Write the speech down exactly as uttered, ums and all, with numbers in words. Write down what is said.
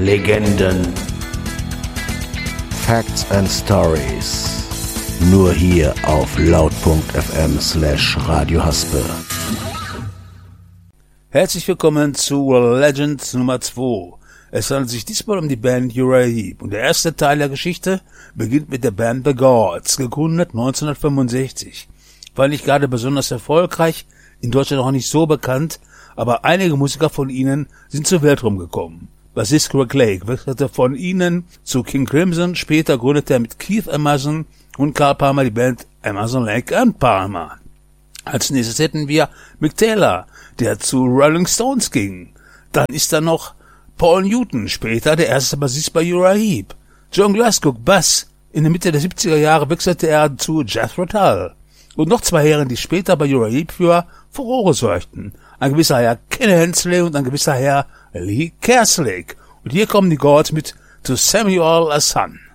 Legenden. Facts and Stories. Nur hier auf laut.fm slash Radio Haspe. Herzlich willkommen zu Legend Nummer zwei. Es handelt sich diesmal um die Band Uriah Heep und der erste Teil der Geschichte beginnt mit der Band The Gods, gegründet neunzehnhundertfünfundsechzig. War nicht gerade besonders erfolgreich, in Deutschland auch nicht so bekannt, aber einige Musiker von ihnen sind zur Welt rumgekommen. Bassist Greg Lake wechselte von ihnen zu King Crimson, später gründete er mit Keith Emerson und Carl Palmer die Band Emerson, Lake and Palmer. Als nächstes hätten wir Mick Taylor, der zu Rolling Stones ging. Dann ist da noch Paul Newton, später der erste Bassist bei Uriah Heep. John Glasgow, Bass. In der Mitte der siebziger Jahre wechselte er zu Jethro Tull. Und noch zwei Herren, die später bei Uriah Heep für Furore sorgten. Ein gewisser Herr Ken Hensley und ein gewisser Herr Lee Kerslake. Und hier kommen die Gods mit To Samuel a Son.